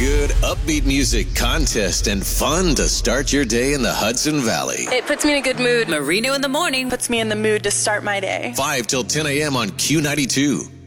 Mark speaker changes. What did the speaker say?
Speaker 1: Good upbeat music, contest, and fun to start your day in the Hudson Valley.
Speaker 2: It puts me in a good mood.
Speaker 3: Marino in the morning
Speaker 4: Puts me in the mood to start my day.
Speaker 1: 5 till 10 a.m. on Q92.